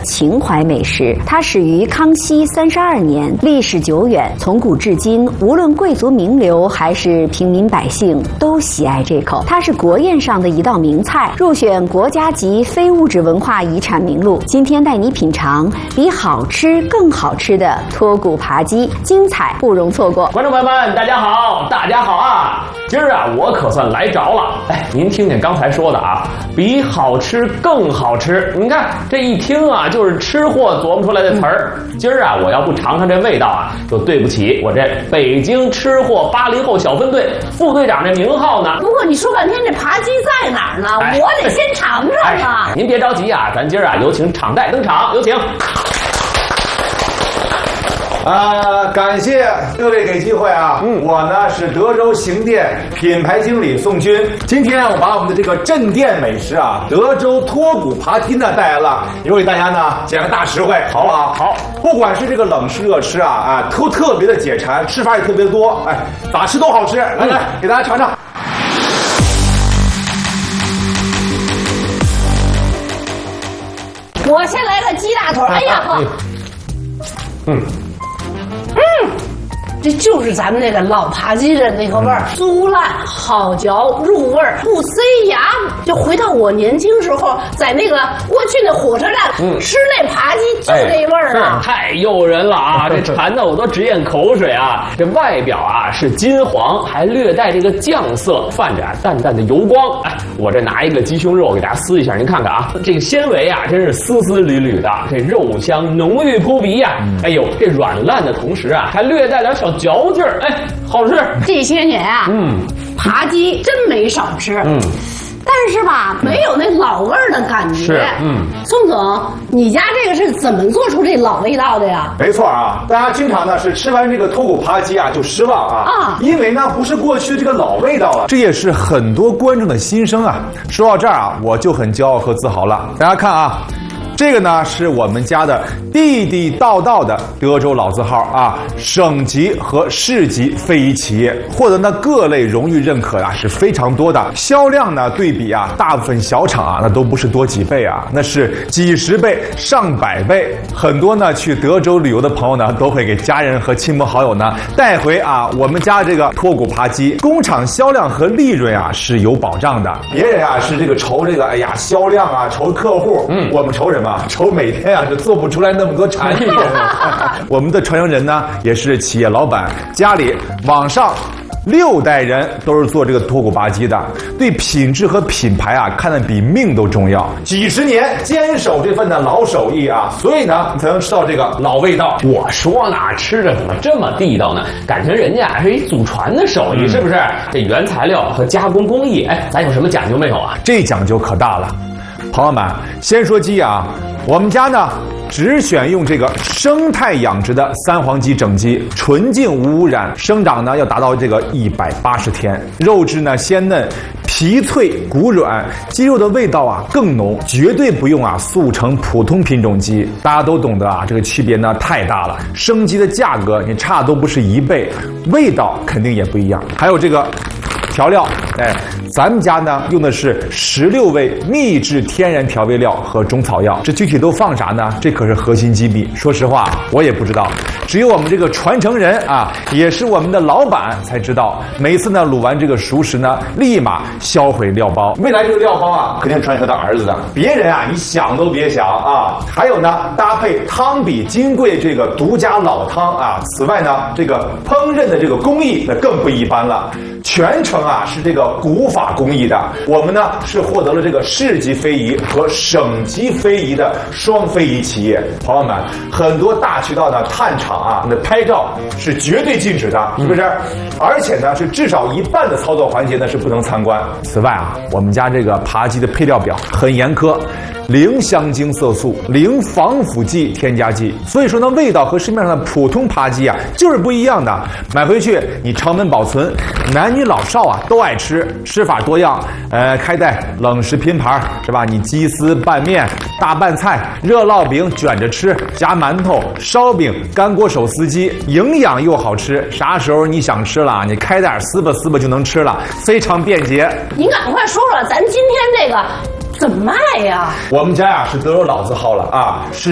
情怀美食。它始于康熙32年，历史久远，从古至今，无论贵族名流还是平民百姓都喜爱这口。它是国宴上的一道名菜，入选国家级非物质文化遗产名录。今天带你品尝比好吃更好吃的脱骨扒鸡，精彩不容错过。 观众朋友们，大家好，大家好啊！今儿啊，我可算来着了。哎，您听见刚才说的啊，比好吃更好吃。你看这一听啊，就是吃货琢磨出来的词儿。今儿啊，我要不尝尝这味道啊，就对不起我这北京吃货80后小分队副队长这名号呢。 不过你说半天这扒鸡在哪儿呢？我得先尝尝啊！ 您别着急啊，咱今儿啊，有请场代登场，有请。 感谢各位给机会啊！我呢是德州行店品牌经理宋军。今天我把我们的这个镇店美食啊，德州脱骨扒鸡呢带来了，也为大家呢讲个大实惠，好不好？好，不管是这个冷吃热吃啊，都特别的解馋，吃法也特别多，哎，咋吃都好吃。来，给大家尝尝。 我先来个鸡大腿，哎呀呵，这就是咱们那个老扒鸡的那个味儿，酥烂好嚼，入味儿不塞牙，就回到我年轻时候在那个过去那火车站吃那扒鸡，就那味儿啊， 太诱人了啊！这馋的我都直咽口水啊！这外表啊是金黄，还略带这个酱色，泛着淡淡的油光。哎，我这拿一个鸡胸肉给大家撕一下，您看看啊，这个纤维啊真是丝丝缕缕的，这肉香浓郁扑鼻呀！哎呦，这软烂的同时啊，还略带点小嚼劲儿，哎，好吃。 这些年啊，扒鸡真没少吃，但是吧，没有那老味儿的感觉。 是， 宋总，你家这个是怎么做出这老味道的呀？ 没错啊，大家经常呢是吃完这个脱骨扒鸡啊就失望啊，因为呢不是过去的这个老味道了，这也是很多观众的心声啊。说到这儿啊，我就很骄傲和自豪了。大家看啊。这个呢是我们家的地地道道的德州老字号啊，省级和市级非遗企业，获得呢各类荣誉认可啊是非常多的。销量呢对比啊大部分小厂啊那都不是多几倍啊，那是几十倍、上百倍。很多呢去德州旅游的朋友呢都会给家人和亲朋好友呢带回啊我们家这个脱骨扒鸡。工厂销量和利润啊是有保障的。别人啊是这个愁这个哎呀销量啊愁客户，我们愁什么？愁每天啊就做不出来那么多产品。我们的传承人呢也是企业老板，家里往上6代人都是做这个脱骨扒鸡的，对品质和品牌啊看得比命都重要，几十年坚守这份的老手艺啊，所以呢你才能吃到这个老味道。 我说呢，吃着怎么这么地道呢？感情人家是一祖传的手艺，是不是？这原材料和加工工艺，哎，咱有什么讲究没有啊？ 这讲究可大了。朋友们，先说鸡啊，我们家呢只选用这个生态养殖的三黄鸡整鸡，纯净无污染，生长呢要达到这个180天，肉质呢鲜嫩，皮脆骨软，鸡肉的味道啊更浓，绝对不用啊速成普通品种鸡。大家都懂得啊，这个区别呢太大了，生鸡的价格你差都不是1倍，味道肯定也不一样。还有这个调料，哎，咱们家呢用的是16味秘制天然调味料和中草药，这具体都放啥呢？这可是核心机密。说实话，我也不知道，只有我们这个传承人啊，也是我们的老板才知道。每次呢卤完这个熟食呢，立马销毁料包。未来这个料包啊，肯定传给他的儿子的，别人啊你想都别想啊。还有呢，搭配汤比金贵这个独家老汤啊。此外呢，这个烹饪的这个工艺那更不一般了。全程啊是这个古法工艺的，我们呢是获得了这个市级非遗和省级非遗的双非遗企业。朋友们，很多大渠道的探厂啊，那拍照是绝对禁止的，是不是？而且呢是至少1半的操作环节呢是不能参观。此外啊，我们家这个扒鸡的配料表很严苛。零香精色素，零防腐剂添加剂，所以说呢，味道和市面上的普通扒鸡啊就是不一样的。买回去你常温保存，男女老少啊都爱吃，吃法多样。开袋冷食拼盘是吧？你鸡丝拌面、大拌菜、热烙饼卷着吃，夹馒头、烧饼、干锅手撕鸡，营养又好吃。啥时候你想吃了，你开袋撕吧撕吧就能吃了，非常便捷。 您赶快说说，咱今天这个怎么卖呀？ 我们家呀是德州老字号了啊，是